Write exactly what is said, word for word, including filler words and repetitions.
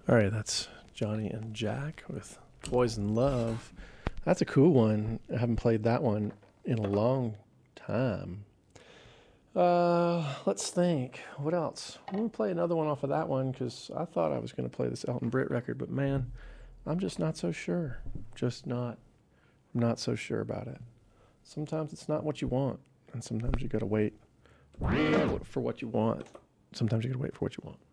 All right, that's Johnny and Jack with Poison Love. That's a cool one. I haven't played that one in a long time. Uh, let's think. What else? I'm going to play another one off of that one because I thought I was going to play this Elton Britt record, but man, I'm just not so sure. Just not, not so sure about it. Sometimes it's not what you want, and sometimes you got to wait for what you want. Sometimes you got to wait for what you want.